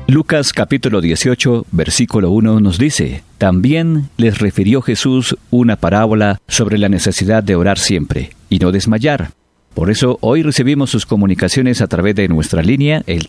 Lucas capítulo 18, versículo 1 nos dice: También les refirió Jesús una parábola sobre la necesidad de orar siempre y no desmayar. Por eso hoy recibimos sus comunicaciones a través de nuestra línea, el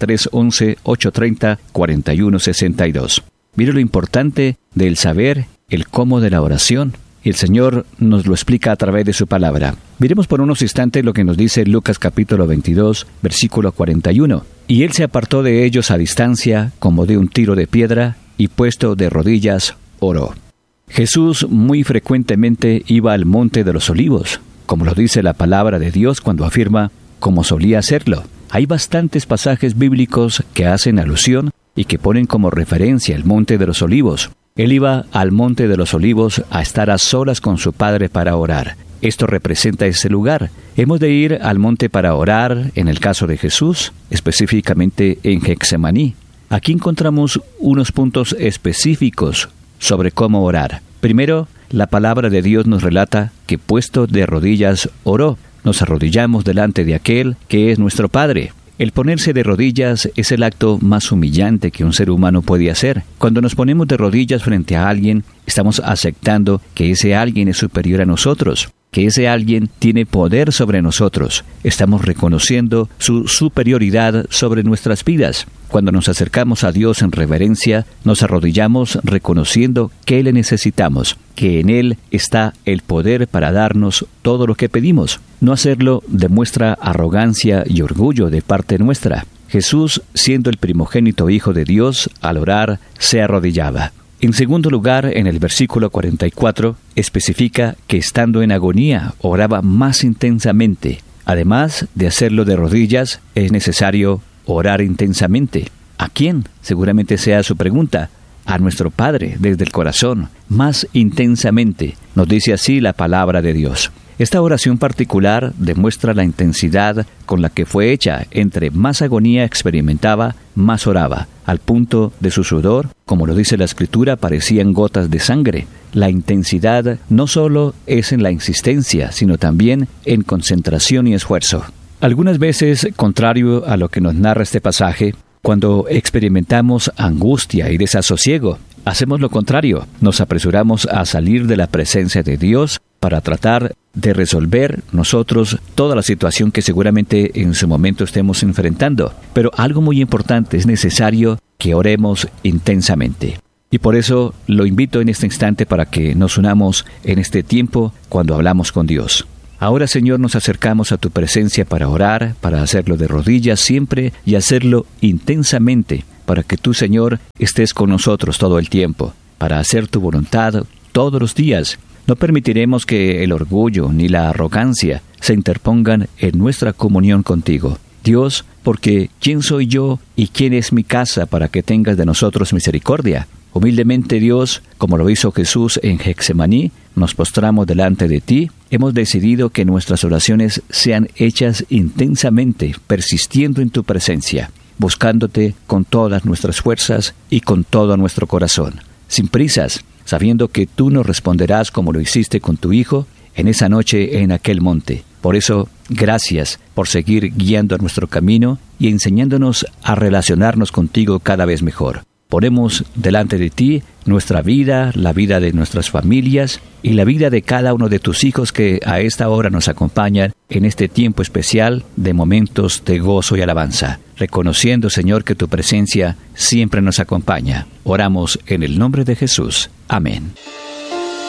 311-830-4162. Mire lo importante del saber el cómo de la oración. Y el Señor nos lo explica a través de su palabra. Miremos por unos instantes lo que nos dice Lucas capítulo 22, versículo 41. Y él se apartó de ellos a distancia, como de un tiro de piedra, y puesto de rodillas, oró. Jesús muy frecuentemente iba al monte de los olivos, como lo dice la palabra de Dios cuando afirma, como solía hacerlo. Hay bastantes pasajes bíblicos que hacen alusión y que ponen como referencia el monte de los olivos. Él iba al monte de los olivos a estar a solas con su Padre para orar. Esto representa ese lugar. Hemos de ir al monte para orar, en el caso de Jesús, específicamente en Getsemaní. Aquí encontramos unos puntos específicos sobre cómo orar. Primero, la palabra de Dios nos relata que puesto de rodillas oró. Nos arrodillamos delante de aquel que es nuestro Padre. El ponerse de rodillas es el acto más humillante que un ser humano puede hacer. Cuando nos ponemos de rodillas frente a alguien, estamos aceptando que ese alguien es superior a nosotros, que ese alguien tiene poder sobre nosotros. Estamos reconociendo su superioridad sobre nuestras vidas. Cuando nos acercamos a Dios en reverencia, nos arrodillamos reconociendo que le necesitamos, que en Él está el poder para darnos todo lo que pedimos. No hacerlo demuestra arrogancia y orgullo de parte nuestra. Jesús, siendo el primogénito Hijo de Dios, al orar, se arrodillaba. En segundo lugar, en el versículo 44, especifica que estando en agonía, oraba más intensamente. Además de hacerlo de rodillas, es necesario orar intensamente. ¿A quién? Seguramente sea su pregunta. A nuestro Padre, desde el corazón, más intensamente. Nos dice así la palabra de Dios. Esta oración particular demuestra la intensidad con la que fue hecha. Entre más agonía experimentaba, más oraba. Al punto de su sudor, como lo dice la Escritura, parecían gotas de sangre. La intensidad no solo es en la insistencia, sino también en concentración y esfuerzo. Algunas veces, contrario a lo que nos narra este pasaje, cuando experimentamos angustia y desasosiego, hacemos lo contrario. Nos apresuramos a salir de la presencia de Dios para tratar de resolver nosotros toda la situación que seguramente en su momento estemos enfrentando. Pero algo muy importante, es necesario que oremos intensamente. Y por eso lo invito en este instante para que nos unamos en este tiempo cuando hablamos con Dios. Ahora, Señor, nos acercamos a tu presencia para orar, para hacerlo de rodillas siempre y hacerlo intensamente, para que tú, Señor, estés con nosotros todo el tiempo, para hacer tu voluntad todos los días. No permitiremos que el orgullo ni la arrogancia se interpongan en nuestra comunión contigo. Dios, porque ¿quién soy yo y quién es mi casa para que tengas de nosotros misericordia? Humildemente, Dios, como lo hizo Jesús en Getsemaní, nos postramos delante de ti. Hemos decidido que nuestras oraciones sean hechas intensamente, persistiendo en tu presencia, buscándote con todas nuestras fuerzas y con todo nuestro corazón, sin prisas, sabiendo que tú nos responderás como lo hiciste con tu Hijo en esa noche en aquel monte. Por eso, gracias por seguir guiando nuestro camino y enseñándonos a relacionarnos contigo cada vez mejor. Ponemos delante de ti nuestra vida, la vida de nuestras familias y la vida de cada uno de tus hijos que a esta hora nos acompañan en este tiempo especial de momentos de gozo y alabanza, reconociendo, Señor, que tu presencia siempre nos acompaña. Oramos en el nombre de Jesús. Amén.